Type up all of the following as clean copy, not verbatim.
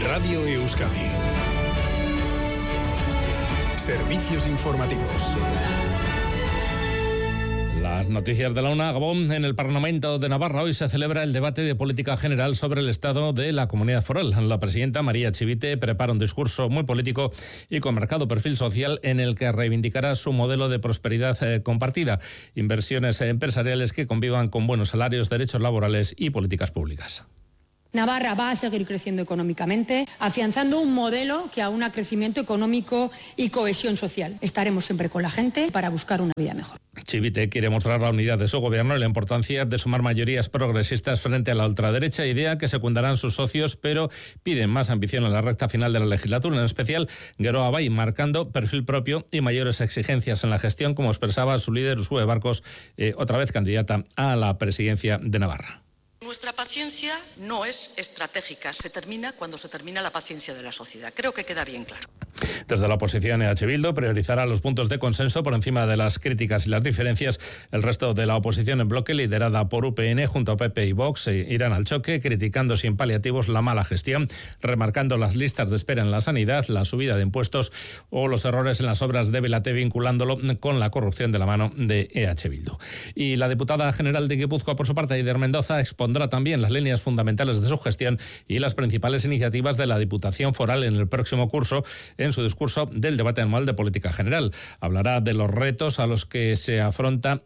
Radio Euskadi. Servicios informativos. Las noticias de la una. Gabón. En el Parlamento de Navarra hoy se celebra el debate de política general sobre el estado de la comunidad foral. La presidenta María Chivite prepara un discurso muy político y con marcado perfil social en el que reivindicará su modelo de prosperidad compartida, inversiones empresariales que convivan con buenos salarios, derechos laborales y políticas públicas. Navarra va a seguir creciendo económicamente, afianzando un modelo que aúna crecimiento económico y cohesión social. Estaremos siempre con la gente para buscar una vida mejor. Chivite quiere mostrar la unidad de su gobierno y la importancia de sumar mayorías progresistas frente a la ultraderecha, idea que secundarán sus socios, pero piden más ambición en la recta final de la legislatura, en especial Geroa Bai, marcando perfil propio y mayores exigencias en la gestión, como expresaba su líder Uxue Barkos, otra vez candidata a la presidencia de Navarra. Nuestra paciencia no es estratégica, se termina cuando se termina la paciencia de la sociedad. Creo que queda bien claro. Desde la oposición, EH Bildu priorizará los puntos de consenso por encima de las críticas y las diferencias. El resto de la oposición en bloque, liderada por UPN junto a PP y Vox, irán al choque, criticando sin paliativos la mala gestión, remarcando las listas de espera en la sanidad, la subida de impuestos o los errores en las obras de Belaté, vinculándolo con la corrupción de la mano de EH Bildu. Y la diputada general de Guipúzcoa, por su parte, Eider Mendoza, expondrá también las líneas fundamentales de su gestión y las principales iniciativas de la Diputación Foral en el próximo curso, en su discurso del debate anual de política general. Hablará de los retos a los que se afronta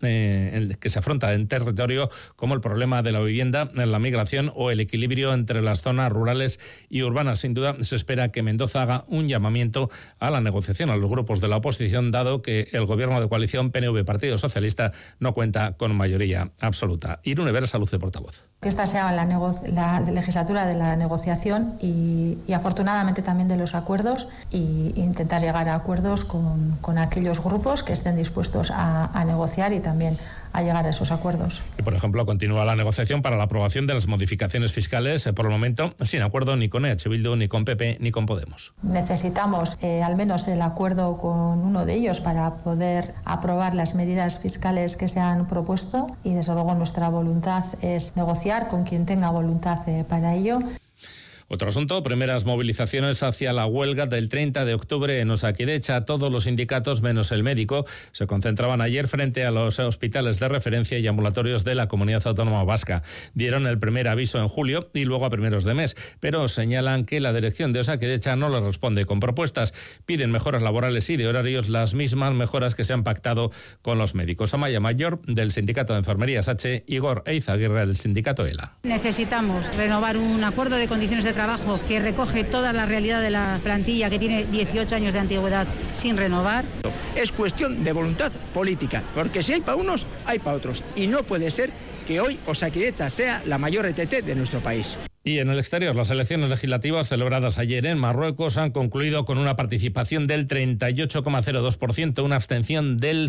en territorio, como el problema de la vivienda, la migración o el equilibrio entre las zonas rurales y urbanas. Sin duda, se espera que Mendoza haga un llamamiento a la negociación a los grupos de la oposición, dado que el gobierno de coalición PNV-Partido Socialista no cuenta con mayoría absoluta. Irune Vera, Salud de portavoz. Que esta sea la legislatura de la negociación y afortunadamente también de los acuerdos, y intentar llegar a acuerdos con aquellos grupos que estén dispuestos a negociar y también a llegar a esos acuerdos. Y, por ejemplo, continúa la negociación para la aprobación de las modificaciones fiscales, por el momento sin acuerdo ni con EH Bildu, ni con PP, ni con Podemos. Necesitamos al menos el acuerdo con uno de ellos para poder aprobar las medidas fiscales que se han propuesto, y desde luego nuestra voluntad es negociar con quien tenga voluntad para ello. Otro asunto, primeras movilizaciones hacia la huelga del 30 de octubre en Osakidecha. Todos los sindicatos, menos el médico, se concentraban ayer frente a los hospitales de referencia y ambulatorios de la Comunidad Autónoma Vasca. Dieron el primer aviso en julio y luego a primeros de mes, pero señalan que la dirección de Osakidecha no les responde con propuestas. Piden mejoras laborales y de horarios, las mismas mejoras que se han pactado con los médicos. Amaya Mayor, del Sindicato de Enfermería SACHE, Igor Eizaguirre, del Sindicato ELA. Necesitamos renovar un acuerdo de condiciones de trabajo que recoge toda la realidad de la plantilla, que tiene 18 años de antigüedad sin renovar. Es cuestión de voluntad política, porque si hay para unos, hay para otros. Y no puede ser que hoy Osakidecha sea la mayor ETT de nuestro país. Y en el exterior, las elecciones legislativas celebradas ayer en Marruecos han concluido con una participación del 38,02%, una abstención del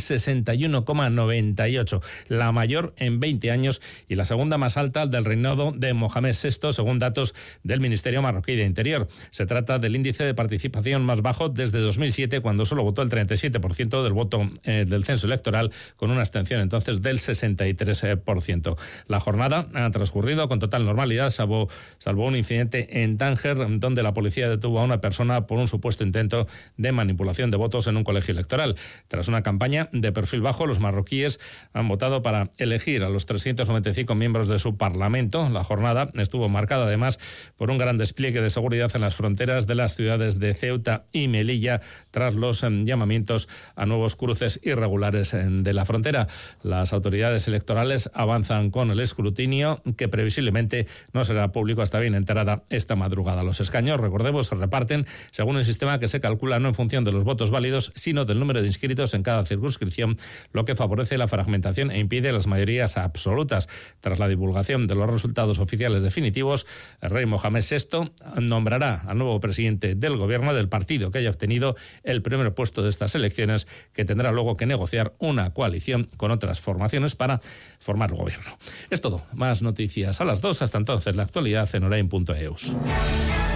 61,98%, la mayor en 20 años y la segunda más alta del reinado de Mohamed VI, según datos del Ministerio Marroquí de Interior. Se trata del índice de participación más bajo desde 2007, cuando solo votó el 37% del voto del censo electoral, con una abstención entonces del 63%. La jornada ha transcurrido con total normalidad, salvo un incidente en Tánger, donde la policía detuvo a una persona por un supuesto intento de manipulación de votos en un colegio electoral. Tras una campaña de perfil bajo, los marroquíes han votado para elegir a los 395 miembros de su parlamento. La jornada estuvo marcada además por un gran despliegue de seguridad en las fronteras de las ciudades de Ceuta y Melilla, tras los llamamientos a nuevos cruces irregulares de la frontera. Las autoridades electorales avanzan con el escrutinio, que previsiblemente no será público hasta bien enterada esta madrugada. Los escaños, recordemos, se reparten según un sistema que se calcula no en función de los votos válidos, sino del número de inscritos en cada circunscripción, lo que favorece la fragmentación e impide las mayorías absolutas. Tras la divulgación de los resultados oficiales definitivos, el rey Mohamed VI nombrará al nuevo presidente del gobierno del partido que haya obtenido el primer puesto de estas elecciones, que tendrá luego que negociar una coalición con otras formaciones para formar gobierno. Es todo. Más noticias a las 2. Hasta entonces, la actualidad en orain.eus.